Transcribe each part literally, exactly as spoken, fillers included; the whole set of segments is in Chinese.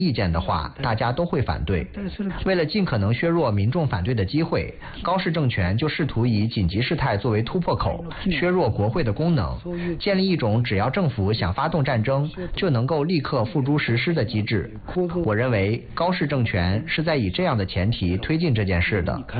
意见的话，大家都会反对。为了尽可能削弱民众反对的机会，高市政权就试图以紧急事态作为突破口，削弱国会的功能，建立一种只要政府想发动战争就能够立刻付诸实施的机制。我认为高市政权是在以这样的前提推进这件事的。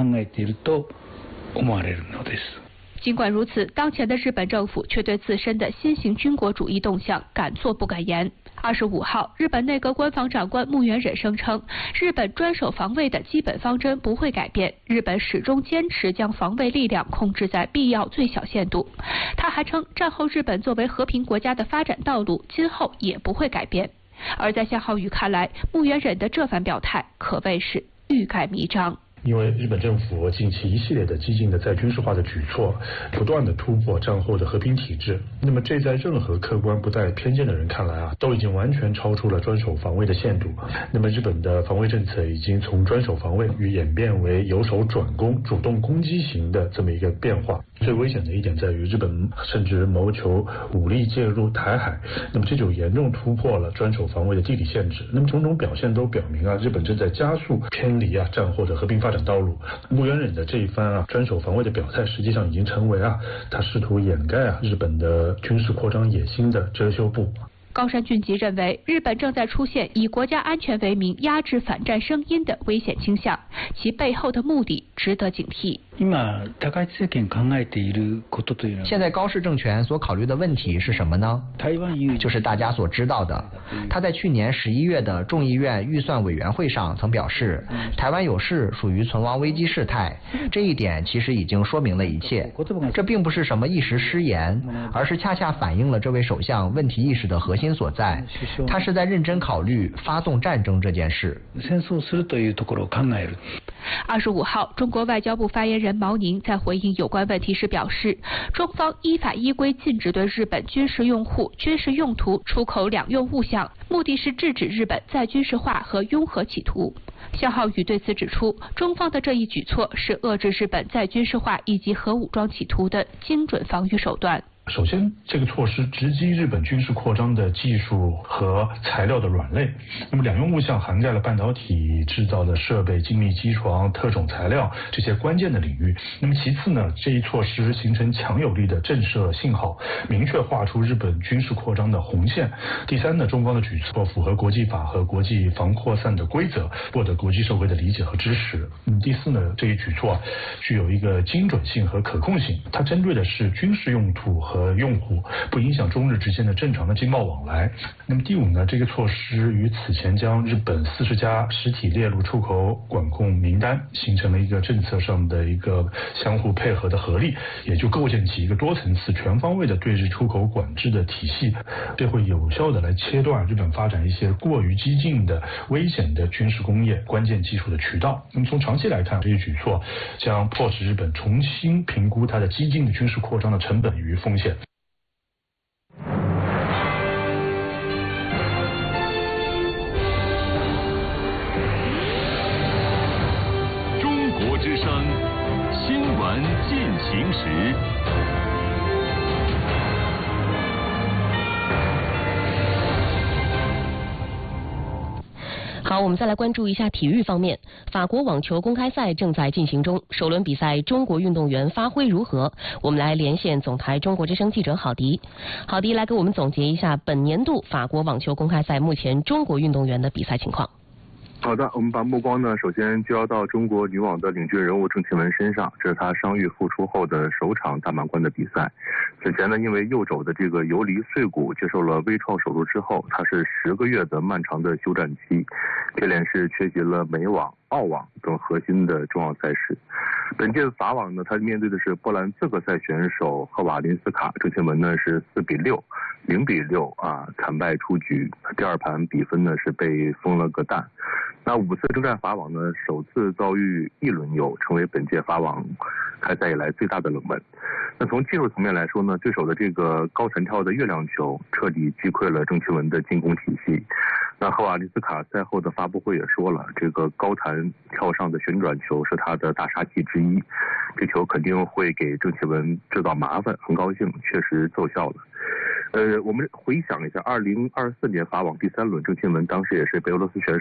尽管如此，当前的日本政府却对自身的新型军国主义动向敢作不敢言。二十五号，日本内阁官房长官木原忍声称，日本专守防卫的基本方针不会改变，日本始终坚持将防卫力量控制在必要最小限度。他还称，战后日本作为和平国家的发展道路，今后也不会改变。而在夏浩宇看来，木原忍的这番表态可谓是欲盖弥彰。 因为日本政府近期一系列的激进的再军事化的举措，不断的突破战后的和平体制，那么这在任何客观不带偏见的人看来啊，都已经完全超出了专守防卫的限度。那么日本的防卫政策已经从专守防卫与演变为由守转攻、主动攻击型的这么一个变化。最危险的一点在于，日本甚至谋求武力介入台海，那么这就严重突破了专守防卫的地理限制。那么种种表现都表明啊，日本正在加速偏离啊战后的和平发展道路。木原忍的这一番啊专守防卫的表态，实际上已经成为啊他试图掩盖啊日本的军事扩张野心的遮羞布。 高山俊吉认为，日本正在出现以国家安全为名压制反战声音的危险倾向，其背后的目的值得警惕。 现在高市政权所考虑的问题是什么呢？就是大家所知道的，他在去年十一月的众议院预算委员会上曾表示，台湾有事属于存亡危机事态，这一点其实已经说明了一切。这并不是什么一时失言，而是恰恰反映了这位首相问题意识的核心所在，他是在认真考虑发动战争这件事。 二十五号，中国外交部发言人毛宁在回应有关问题时表示，中方依法依规禁止对日本军事用户、军事用途出口两用物项，目的是制止日本再军事化和拥核企图。夏浩宇对此指出，中方的这一举措是遏制日本再军事化以及核武装企图的精准防御手段。 首先，这个措施直击日本军事扩张的技术和材料的软肋。那么两用物项涵盖了半导体制造的设备、精密机床、特种材料这些关键的领域。那么其次呢，这一措施形成强有力的震慑信号，明确画出日本军事扩张的红线。第三呢，中方的举措符合国际法和国际防扩散的规则，获得国际社会的理解和支持。嗯，第四呢，这一举措啊，具有一个精准性和可控性，它针对的是军事用途和和用户，不影响中日之间的正常的经贸往来。那么第五呢，这个措施与此前将日本四十家实体列入出口管控名单，形成了一个政策上的一个相互配合的合力，也就构建起一个多层次、全方位的对日出口管制的体系。这会有效的来切断日本发展一些过于激进的、危险的军事工业关键技术的渠道。那么从长期来看，这一举措将迫使日本重新评估它的激进的军事扩张的成本与风险。 中国之声新闻进行时。 好，我们再来关注一下体育方面。法国网球公开赛正在进行中，首轮比赛中国运动员发挥如何？我们来连线总台中国之声记者郝迪。郝迪来给我们总结一下本年度法国网球公开赛目前中国运动员的比赛情况。 好的，我们把目光呢，首先就要到中国女网的领军人物郑钦文身上。这是她伤愈复出后的首场大满贯的比赛。此前呢，因为右肘的这个游离碎骨接受了微创手术之后，她是十个月的漫长的休战期，接连是缺席了美网、澳网等核心的重要赛事。本届法网呢，她面对的是波兰资格赛选手赫瓦林斯卡，郑钦文呢是四比六、零比六啊惨败出局。第二盘比分呢是被封了个蛋。那五次征战法网呢，首次遭遇一轮游，成为本届法网开赛以来最大的冷门。那从技术层面来说呢，对手的这个高弹跳的月亮球彻底击溃了郑钦文的进攻体系。那赫瓦利斯卡赛后的发布会也说了，这个高弹跳上的旋转球是他的大杀器之一，这球肯定会给郑钦文制造麻烦，很高兴确实奏效了。 呃，我们回想一下，二零二四年法网第三轮郑钦文，当时也是白俄罗斯选手。